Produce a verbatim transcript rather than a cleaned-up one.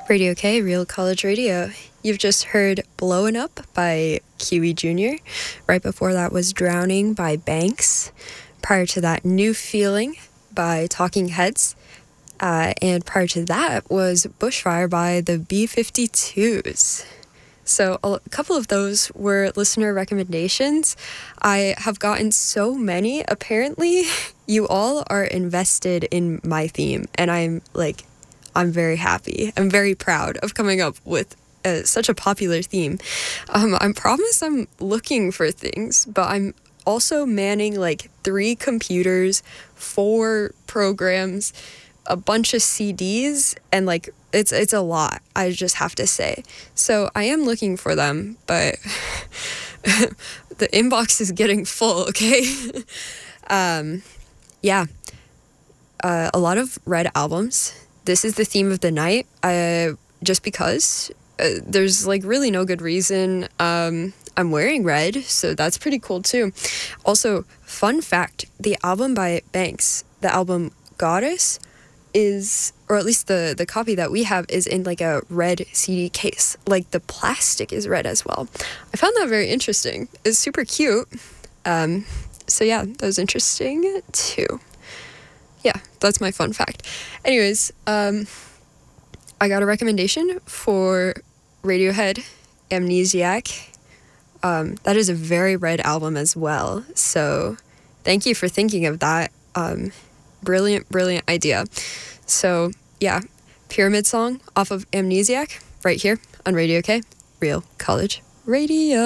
Radio K, Real College Radio. You've just heard Blowin' Up by Kiwi Junior Right before that was Drowning by Banks. Prior to that, New Feeling by Talking Heads. Uh, and prior to that was Bushfire by the B fifty-twos. So a couple of those were listener recommendations. I have gotten so many. Apparently, you all are invested in my theme, and I'm like, I'm very happy. I'm very proud of coming up with uh, such a popular theme. Um, I promise I'm looking for things, but I'm also manning like three computers, four programs, a bunch of C Ds, and like it's it's a lot, I just have to say. So I am looking for them, but the inbox is getting full, okay? um, yeah, uh, a lot of Red albums. This is the theme of the night, uh, just because. Uh, there's like really no good reason. Um, I'm wearing red, so that's pretty cool too. Also, fun fact, the album by Banks, the album Goddess, is, or at least the, the copy that we have, is in like a red C D case. Like the plastic is red as well. I found that very interesting. It's super cute. Um, so yeah, that was interesting too. Yeah, that's my fun fact. Anyways, um, I got a recommendation for Radiohead, Amnesiac. Um, that is a very red album as well. So thank you for thinking of that. Um, brilliant, brilliant idea. So yeah, Pyramid Song off of Amnesiac right here on Radio K, Real College Radio.